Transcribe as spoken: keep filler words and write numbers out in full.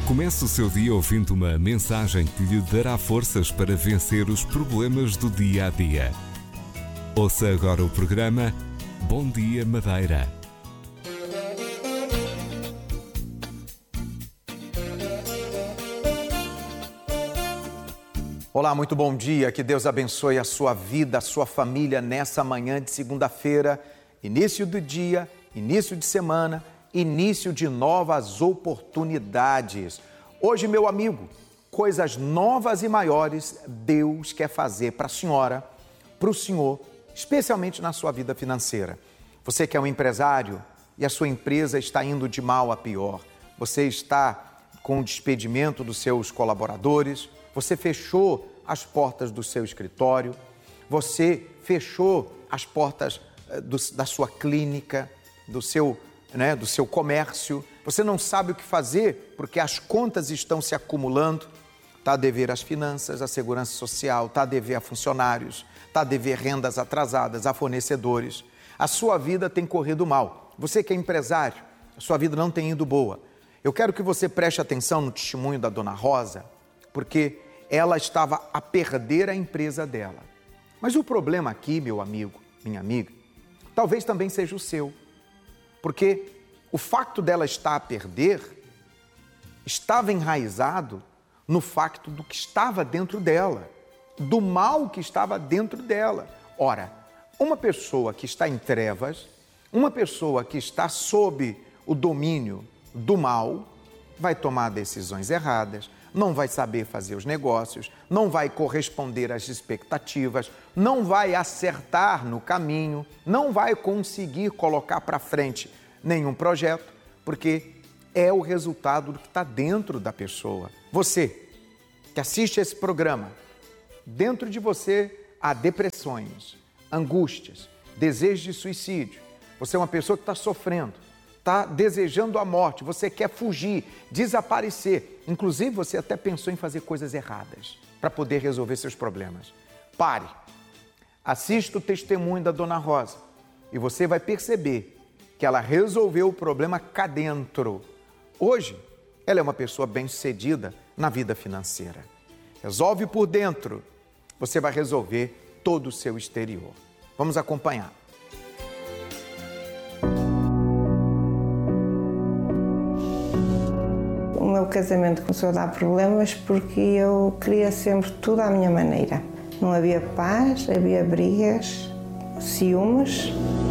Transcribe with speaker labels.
Speaker 1: Comece o seu dia ouvindo uma mensagem que lhe dará forças para vencer os problemas do dia a dia. Ouça agora o programa Bom Dia Madeira.
Speaker 2: Olá, muito bom dia. Que Deus abençoe a sua vida, a sua família nessa manhã de segunda-feira, início do dia, início de semana, início de novas oportunidades. Hoje, meu amigo, coisas novas e maiores Deus quer fazer para a senhora, para o senhor, especialmente na sua vida financeira. Você que é um empresário e a sua empresa está indo de mal a pior. Você está com o despedimento dos seus colaboradores, você fechou as portas do seu escritório, você fechou as portas do, da sua clínica, do seu, né, do seu comércio, você não sabe o que fazer porque as contas estão se acumulando, está a dever às finanças, à segurança social, está a dever a funcionários, está a dever rendas atrasadas, a fornecedores. A sua vida tem corrido mal. Você que é empresário, a sua vida não tem ido boa. Eu quero que você preste atenção no testemunho da Dona Rosa, porque ela estava a perder a empresa dela. Mas o problema aqui, meu amigo, minha amiga, talvez também seja o seu. Porque o facto dela estar a perder estava enraizado no facto do que estava dentro dela, do mal que estava dentro dela. Ora, uma pessoa que está em trevas, uma pessoa que está sob o domínio do mal, vai tomar decisões erradas, não vai saber fazer os negócios, não vai corresponder às expectativas, não vai acertar no caminho, não vai conseguir colocar para frente nenhum projeto, porque é o resultado do que está dentro da pessoa. Você que assiste esse programa, dentro de você há depressões, angústias, desejo de suicídio. Você é uma pessoa que está sofrendo, está desejando a morte, você quer fugir, desaparecer. Inclusive, você até pensou em fazer coisas erradas para poder resolver seus problemas. Pare, assista o testemunho da Dona Rosa e você vai perceber que ela resolveu o problema cá dentro. Hoje, ela é uma pessoa bem-sucedida na vida financeira. Resolve por dentro, você vai resolver todo o seu exterior. Vamos acompanhar.
Speaker 3: O meu casamento começou a dar problemas porque eu queria sempre tudo à minha maneira. Não havia paz, havia brigas, ciúmes.